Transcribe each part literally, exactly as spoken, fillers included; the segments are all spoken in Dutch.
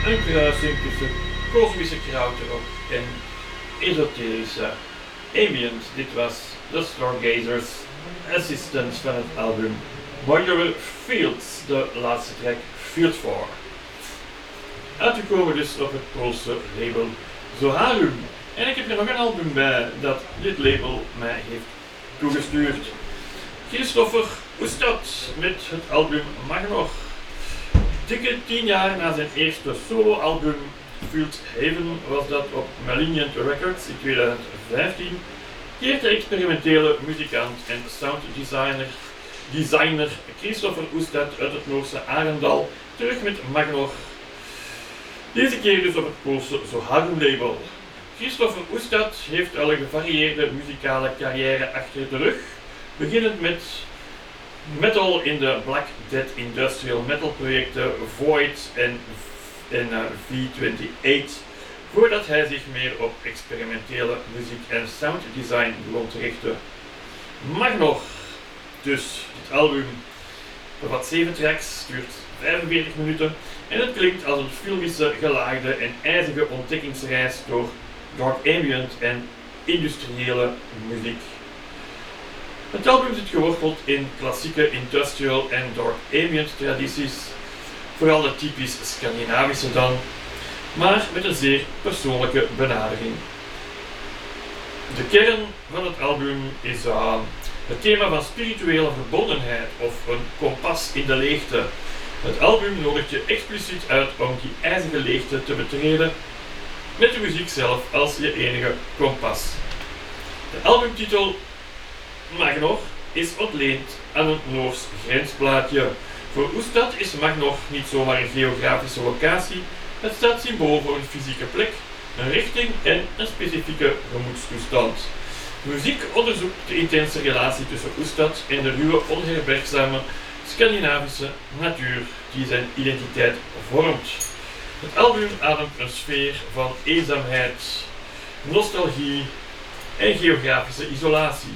een kruising tussen kosmische krautrock en esoterische ambient. Dit was The Stargazers Assistant van het album Modular Fields, de laatste track Field four. Uitgekomen dus op het Poolse label Zoharum. En ik heb er nog een album bij dat dit label mij heeft toegestuurd. Christopher Oestad met het album Magnor. Dikke tien jaar na zijn eerste soloalbum Field Haven was dat op Malignant Records in tweeduizend vijftien, keert de experimentele muzikant en sounddesigner designer Christopher Oestad uit het Noorse Arendal terug met Magnor. Deze keer dus op het Poolse Zoharum label. Christopher Oestad heeft al een gevarieerde muzikale carrière achter de rug, beginnend met metal in de Black Death Industrial Metal projecten Void en, en uh, V achtentwintig, voordat hij zich meer op experimentele muziek en sounddesign begon te richten. Magnor, dus dit album bevat zeven tracks, duurt vijfenveertig minuten en het klinkt als een filmische, gelaagde en ijzige ontdekkingsreis door dark ambient en industriële muziek. Het album zit geworteld in klassieke industrial en dark ambient tradities, vooral de typisch Scandinavische dan, maar met een zeer persoonlijke benadering. De kern van het album is uh, het thema van spirituele verbondenheid of een kompas in de leegte. Het album nodigt je expliciet uit om die ijzige leegte te betreden met de muziek zelf als je enige kompas. De albumtitel Magnor is ontleend aan een Noors grensplaatje. Voor Oestad is Magnor niet zomaar een geografische locatie, het staat symbool voor een fysieke plek, een richting en een specifieke gemoedstoestand. De muziek onderzoekt de intense relatie tussen Oestad en de ruwe, onherbergzame Scandinavische natuur die zijn identiteit vormt. Het album ademt een sfeer van eenzaamheid, nostalgie en geografische isolatie.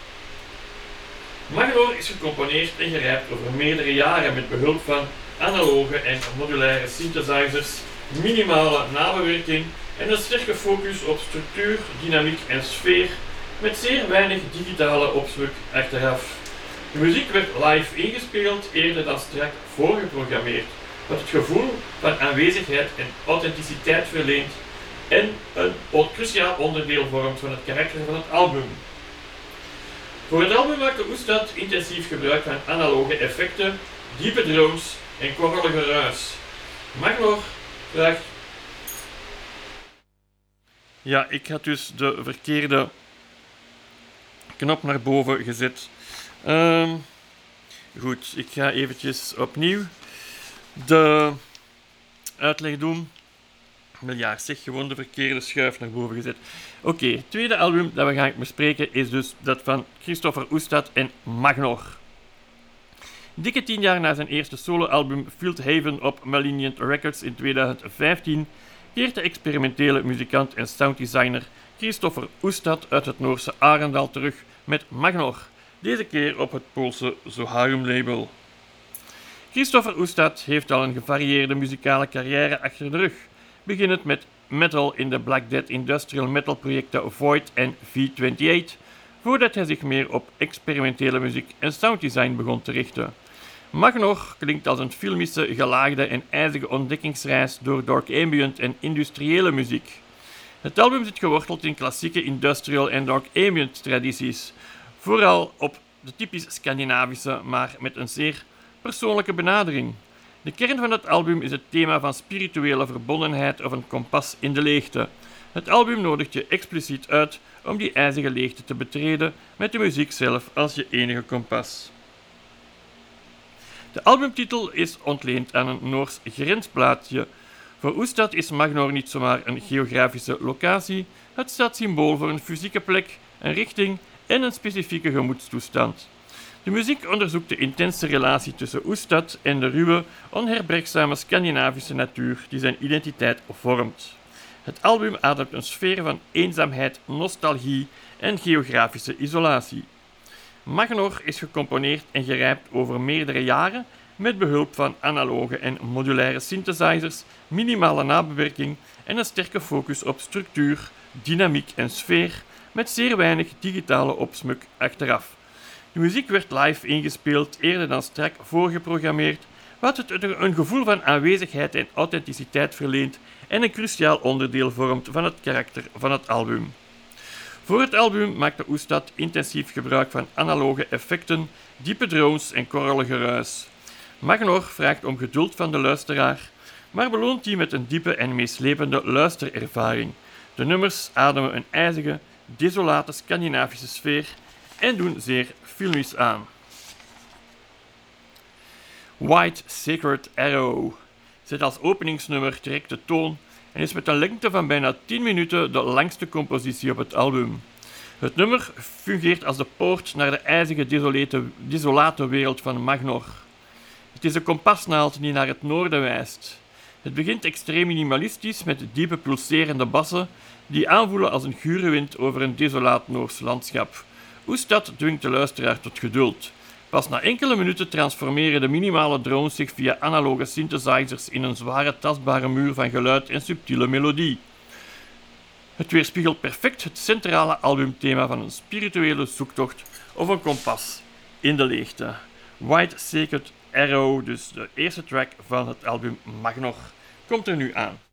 Magnor is gecomponeerd en gerijpt over meerdere jaren met behulp van analoge en modulaire synthesizers, minimale nabewerking en een sterke focus op structuur, dynamiek en sfeer met zeer weinig digitale opzwuk achteraf. De muziek werd live ingespeeld eerder dan strak voorgeprogrammeerd, wat het gevoel van aanwezigheid en authenticiteit verleent en een cruciaal onderdeel vormt van het karakter van het album. Voor het album maakte Oestad intensief gebruik van analoge effecten, diepe drums en korrelige ruis. Magnor vraagt... Ja, ik had dus de verkeerde knop naar boven gezet. Um, goed, ik ga eventjes opnieuw de uitleg doen. Ja, zeg, gewoon de verkeerde schuif naar boven gezet. Oké, okay, het tweede album dat we gaan bespreken is dus dat van Christopher Oestad en Magnor. Dikke tien jaar na zijn eerste soloalbum Field Haven op Malignant Records in tweeduizend vijftien keert de experimentele muzikant en sounddesigner Christopher Oestad uit het Noorse Arendal terug met Magnor, deze keer op het Poolse Zoharum label. Christopher Oestad heeft al een gevarieerde muzikale carrière achter de rug, beginnend met metal in de Black Death Industrial Metal projecten Void en V achtentwintig, voordat hij zich meer op experimentele muziek en sounddesign begon te richten. Magnor klinkt als een filmische, gelaagde en ijzige ontdekkingsreis door dark ambient en industriële muziek. Het album zit geworteld in klassieke industrial en dark ambient tradities, vooral op de typisch Scandinavische, maar met een zeer persoonlijke benadering. De kern van het album is het thema van spirituele verbondenheid of een kompas in de leegte. Het album nodigt je expliciet uit om die ijzige leegte te betreden met de muziek zelf als je enige kompas. De albumtitel is ontleend aan een Noors grensplaatje. Voor Oestad is Magnor niet zomaar een geografische locatie, het staat symbool voor een fysieke plek, een richting en een specifieke gemoedstoestand. De muziek onderzoekt de intense relatie tussen Oestad en de ruwe, onherbergzame Scandinavische natuur die zijn identiteit vormt. Het album ademt een sfeer van eenzaamheid, nostalgie en geografische isolatie. Magnor is gecomponeerd en gerijpt over meerdere jaren met behulp van analoge en modulaire synthesizers, minimale nabewerking en een sterke focus op structuur, dynamiek en sfeer, met zeer weinig digitale opsmuk achteraf. De muziek werd live ingespeeld, eerder dan strak voorgeprogrammeerd, wat het een gevoel van aanwezigheid en authenticiteit verleent en een cruciaal onderdeel vormt van het karakter van het album. Voor het album maakte Oestad intensief gebruik van analoge effecten, diepe drones en korrelgeruis. Magnor vraagt om geduld van de luisteraar, maar beloont die met een diepe en meeslepende luisterervaring. De nummers ademen een ijzige, desolate Scandinavische sfeer en doen zeer filmisch aan. White Sacred Arrow zet als openingsnummer direct de toon en is met een lengte van bijna tien minuten de langste compositie op het album. Het nummer fungeert als de poort naar de ijzige, desolate, desolate wereld van Magnor. Het is een kompasnaald die naar het noorden wijst. Het begint extreem minimalistisch met diepe pulserende bassen die aanvoelen als een gure wind over een desolaat Noors landschap. Oestad dwingt de luisteraar tot geduld. Pas na enkele minuten transformeren de minimale drones zich via analoge synthesizers in een zware, tastbare muur van geluid en subtiele melodie. Het weerspiegelt perfect het centrale albumthema van een spirituele zoektocht of een kompas in de leegte. White Sacred Arrow, dus de eerste track van het album Magnor, komt er nu aan.